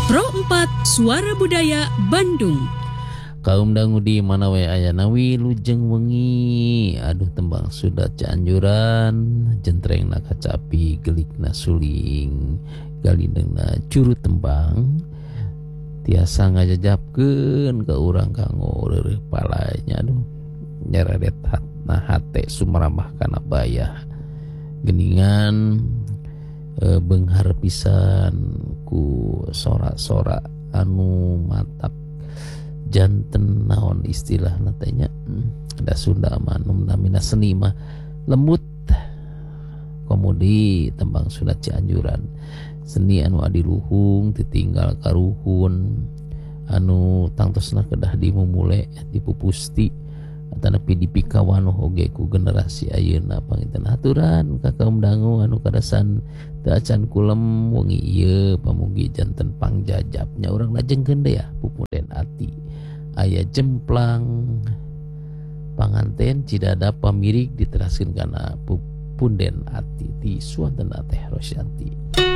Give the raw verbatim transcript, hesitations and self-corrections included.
Pro empat Suara Budaya Bandung. Kaum dangu di mana we aya nawi lujeng wengi, aduh tembang sudah cianjuran, jentrengna kacapi gelikna suling, galindengna curu tembang, tiasa ngajajapkeun ka urang kanggo reureuh palanya, aduh nyeredet hatna hate sumramah kana bayah, geningan e, beunghar pisan ku sorak-sorak anu matap janten naon istilah natanya hmm, ada Sunda manum namina seni mah lembut komodi tembang Sunda Cianjuran seni anu adiluhung ditinggal karuhun anu tangtosna kedah dimumule dipupusti atanapi dipikawan oge ku generasi ayeuna panginten aturan ka kaum dangu anu kadasan teu acan kulem wengi ieu pamugi janten pangjajabnya urang lajengkeun deui ya Pupunden Ati aya jemplang panganten cidada pamirig diteraskeun kana Pupunden Ati ti suantena Teh Rosyanti.